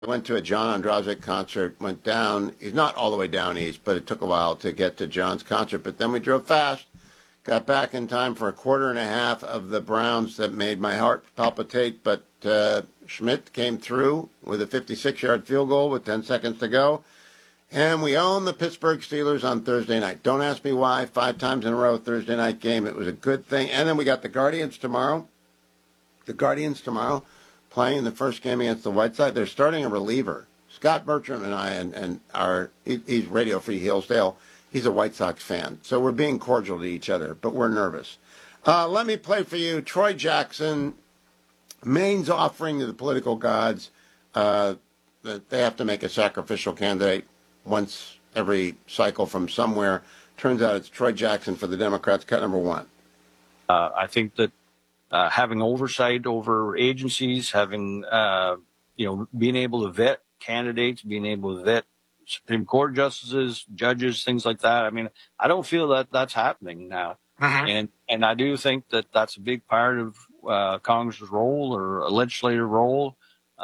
I went to a John Ondrasik concert, went down. He's not all the way down east, but it took a while to get to John's concert. But then we drove fast, got back in time for a quarter and a half of the Browns that made my heart palpitate. But Schmidt came through with a 56-yard field goal with 10 seconds to go. And we own the Pittsburgh Steelers on Thursday night. Don't ask me why. 5 times in a row, Thursday night game. It was a good thing. And then we got the Guardians tomorrow. Playing in the first game against the White Sox. They're starting a reliever. Scott Bertram and I, he's Radio Free Hillsdale. He's a White Sox fan. So we're being cordial to each other, but we're nervous. Let me play for you Troy Jackson, Maine's offering to the political gods that they have to make a sacrificial candidate once every cycle from somewhere. Turns out it's Troy Jackson for the Democrats, cut number 1. I think that having oversight over agencies, having, being able to vet candidates, being able to vet Supreme Court justices, judges, things like that. I mean, I don't feel that that's happening now. And I do think that that's a big part of Congress's role or a legislative role.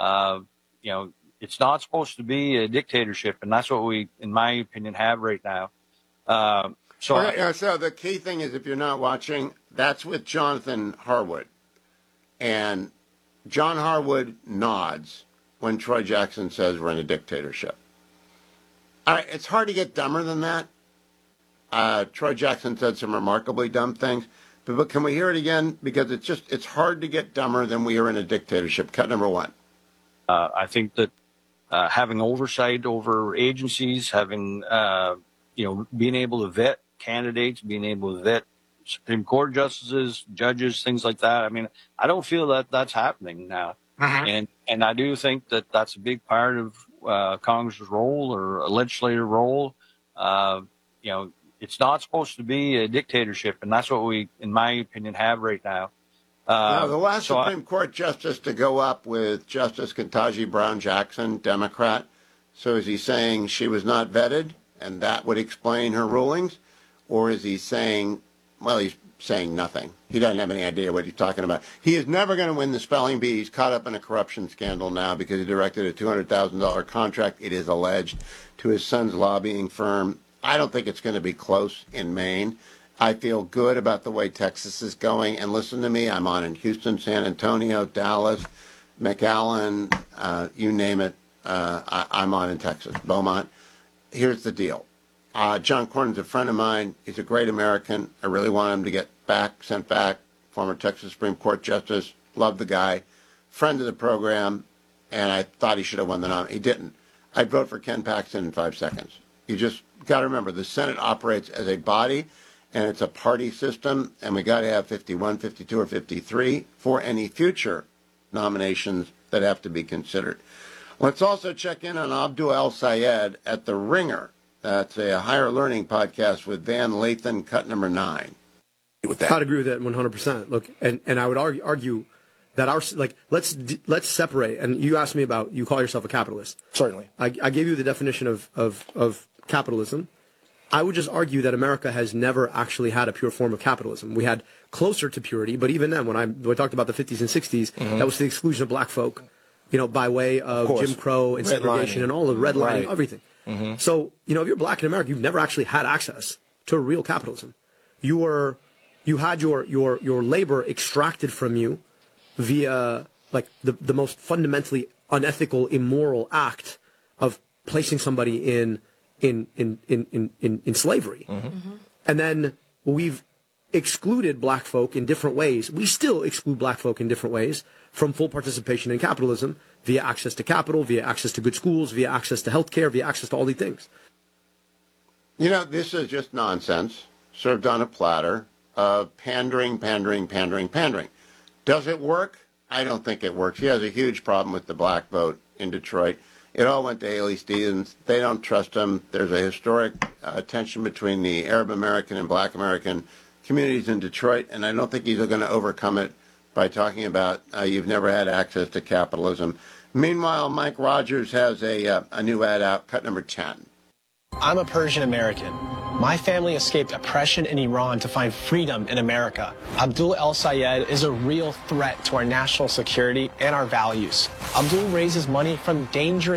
It's not supposed to be a dictatorship, and that's what we, in my opinion, have right now. So the key thing is, if you're not watching, that's with Jonathan Harwood. And John Harwood nods when Troy Jackson says we're in a dictatorship. All right, it's hard to get dumber than that. Troy Jackson said some remarkably dumb things. But can we hear it again? Because it's hard to get dumber than we are in a dictatorship. Cut number 1. I think that having oversight over agencies, having, being able to vet candidates, being able to vet Supreme Court justices, judges, things like that. I mean, I don't feel that that's happening now. And I do think that that's a big part of Congress's role or a legislative role. It's not supposed to be a dictatorship, and that's what we, in my opinion, have right now. Now, the last Supreme Court justice to go up with Justice Ketanji Brown Jackson, Democrat. So is he saying she was not vetted, and that would explain her rulings? Or is he saying, well, he's saying nothing. He doesn't have any idea what he's talking about. He is never going to win the spelling bee. He's caught up in a corruption scandal now because he directed a $200,000 contract, it is alleged, to his son's lobbying firm. I don't think it's going to be close in Maine. I feel good about the way Texas is going. And listen to me, I'm on in Houston, San Antonio, Dallas, McAllen, you name it. I'm on in Texas, Beaumont. Here's the deal. John Cornyn's a friend of mine. He's a great American. I really want him to get sent back. Former Texas Supreme Court Justice. Love the guy. Friend of the program. And I thought he should have won the nomination. He didn't. I'd vote for Ken Paxton in 5 seconds. You just got to remember, the Senate operates as a body, and it's a party system, and we got to have 51, 52, or 53 for any future nominations that have to be considered. Let's also check in on Abdul El-Sayed at The Ringer. That's a higher learning podcast with Van Lathan, cut number 9. I'd agree with that 100%. Look, and I would argue that let's separate. And you asked me about, you call yourself a capitalist. Certainly. I gave you the definition of capitalism. I would just argue that America has never actually had a pure form of capitalism. We had closer to purity, but even then, when I talked about the 50s and 60s, that was the exclusion of black folk, by way of Jim Crow and segregation and all the redlining, everything. So, if you're black in America, you've never actually had access to real capitalism. You had your labor extracted from you via the most fundamentally unethical, immoral act of placing somebody in slavery. And then we've excluded black folk in different ways. We still exclude black folk in different ways from full participation in capitalism via access to capital, via access to good schools, via access to health care, via access to all these things. This is just nonsense served on a platter of pandering. Does it work? I don't think it works. He has a huge problem with the black vote in Detroit. It all went to Haley Stevens. They don't trust him. There's a historic tension between the Arab American and black American communities in Detroit, and I don't think he's going to overcome it by talking about you've never had access to capitalism. Meanwhile, Mike Rogers has a new ad out, cut number 10. I'm a Persian American. My family escaped oppression in Iran to find freedom in America. Abdul El Sayed is a real threat to our national security and our values. Abdul raises money from dangerous